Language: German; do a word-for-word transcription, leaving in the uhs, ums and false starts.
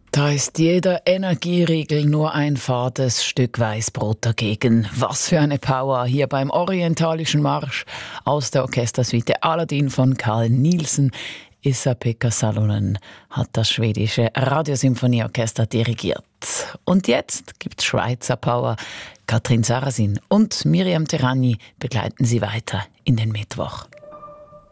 Da ist jeder Energieriegel nur ein fades Stück Weißbrot dagegen. Was für eine Power hier beim Orientalischen Marsch aus der Orchestersuite Aladdin von Carl Nielsen. Esa-Pekka Salonen hat das schwedische Radiosymphonieorchester dirigiert. Und jetzt gibt's Schweizer Power. Katrin Sarasin und Miriam Terragni begleiten Sie weiter in den Mittwoch.